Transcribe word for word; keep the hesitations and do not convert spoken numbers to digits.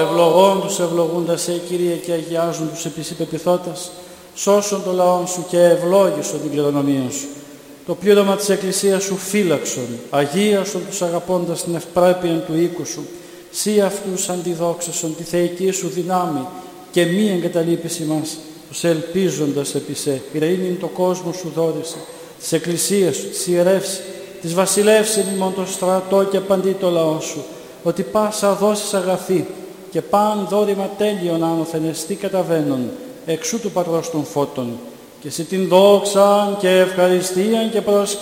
Ευλογών τους ευλογούντας σε, Κύριε, και αγιάζουν τους επισυπεπιθώτας, σώσον το λαόν σου και ευλόγησον την κληρονομία σου. Το πλήρωμα της Εκκλησίας σου φύλαξον, αγίασον τους αγαπώντας την ευπρέπεια του οίκου σου, σύ αυτούς αντιδόξασον τη θεϊκή σου δυνάμει και μη εγκαταλείπεις ημάς, τους ελπίζοντας επί σε, ειρήνην το κόσμο σου δόρισε, της Εκκλησίας σου, της ιερεύσει, της βασιλεύσει ημών το στρατό και παντί το λαό σου, ότι πάσα δώσεις αγαθή και παν δόρημα τέλειον άνωθεν εστί καταβαίνον, εξού του Πατρός των φώτων, και σε την δόξαν και ευχαριστίαν και προσκύνησαν